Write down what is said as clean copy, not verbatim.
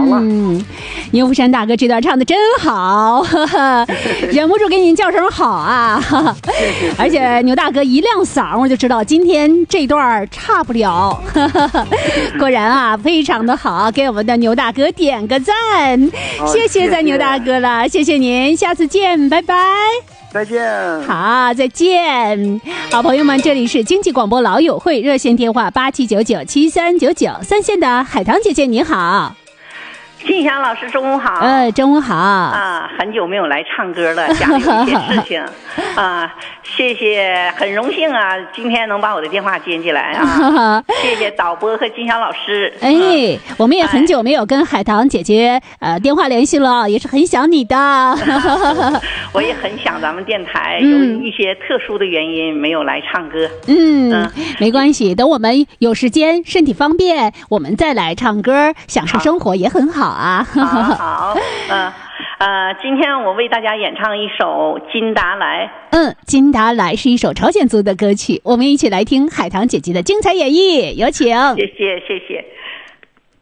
了。 牛福山大哥这段唱的真好，忍不住给您叫声好啊！而且牛大哥一亮嗓，我就知道今天这段差不了。果然啊，非常的好，给我们的牛大哥点个赞，谢谢咱牛大哥了，谢谢您，下次见，拜拜。 再见。 好，再见。好朋友们，这里是经济广播老友会，热线电话87997399，三线的海棠姐姐你好。 金祥老师，中午好。 中午好啊，很久没有来唱歌了，家里有一些事情啊，谢谢，很荣幸啊，今天能把我的电话接进来啊，谢谢导播和金祥老师。 我们也很久没有跟海棠姐姐电话联系了，也是很想你的。 我也很想咱们电台，有一些特殊的原因没有来唱歌。 没关系，等我们有时间，身体方便，我们再来唱歌，享受生活也很好啊。 好，今天我为大家演唱一首《金达莱》。 金达莱是一首朝鲜族的歌曲，我们一起来听海棠姐姐的精彩演绎，有请。 谢谢。